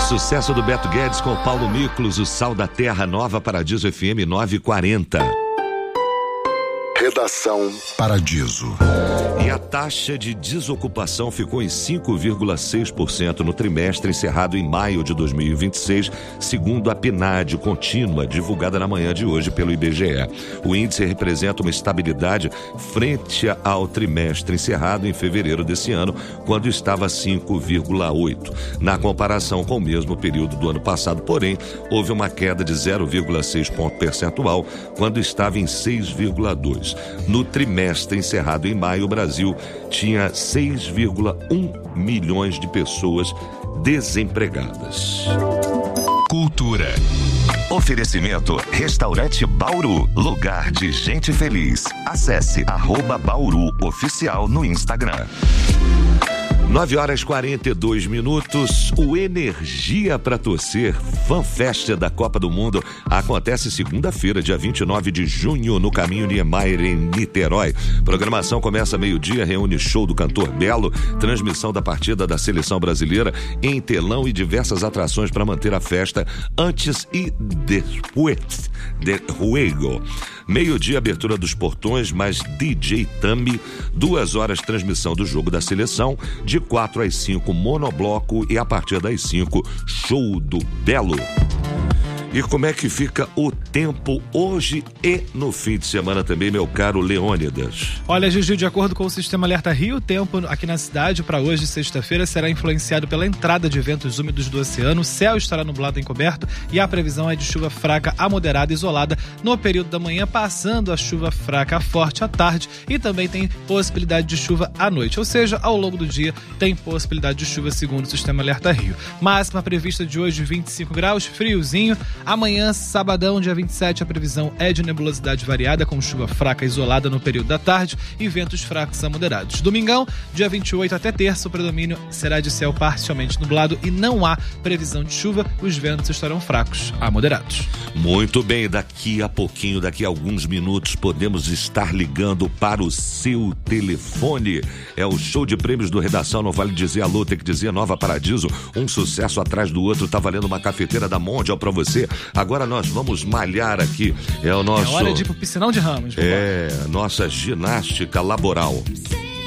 Sucesso do Beto Guedes com Paulo Miklos, o Sal da Terra, Nova Paradiso FM 940. Redação Paradiso. E a taxa de desocupação ficou em 5,6% no trimestre encerrado em maio de 2026, segundo a PNAD contínua, divulgada na manhã de hoje pelo IBGE. O índice representa uma estabilidade frente ao trimestre encerrado em fevereiro desse ano, quando estava 5,8%. Na comparação com o mesmo período do ano passado, porém, houve uma queda de 0,6 ponto percentual, quando estava em 6,2%. No trimestre encerrado em maio, o Brasil tinha 6,1 milhões de pessoas desempregadas. Cultura. Oferecimento Restaurante Bauru, lugar de gente feliz. Acesse @Bauru Oficial no Instagram. 9h42. O Energia pra Torcer FanFest da Copa do Mundo acontece segunda-feira, dia 29 de junho, no Caminho Niemeyer, em Niterói. Programação começa meio-dia, reúne show do cantor Belo, transmissão da partida da seleção brasileira em telão e diversas atrações para manter a festa antes e depois de Juego. Meio-dia, abertura dos portões, mais DJ Tami, 2 horas transmissão do jogo da seleção, de 4 às 5 monobloco e a partir das 5 show do Belo. E como é que fica o tempo hoje e no fim de semana também, meu caro Leônidas? Olha, Gigi, de acordo com o Sistema Alerta Rio, o tempo aqui na cidade para hoje, sexta-feira, será influenciado pela entrada de ventos úmidos do oceano, o céu estará nublado e encoberto e a previsão é de chuva fraca a moderada isolada no período da manhã, passando a chuva fraca a forte à tarde e também tem possibilidade de chuva à noite, ou seja, ao longo do dia tem possibilidade de chuva segundo o Sistema Alerta Rio. Máxima prevista de hoje 25 graus, friozinho. Amanhã, sabadão, dia 27, a previsão é de nebulosidade variada, com chuva fraca isolada no período da tarde e ventos fracos a moderados. Domingão, dia 28 até terça, o predomínio será de céu parcialmente nublado e não há previsão de chuva, os ventos estarão fracos a moderados. Muito bem, daqui a pouquinho, daqui a alguns minutos, podemos estar ligando para o seu telefone. É o show de prêmios do Redação, não vale dizer alô, tem que dizer Nova Paradiso, um sucesso atrás do outro, tá valendo uma cafeteira da Mondial pra você. Agora nós vamos malhar aqui. É o nosso... É hora de ir pro piscinão de Ramos. É, nossa ginástica laboral.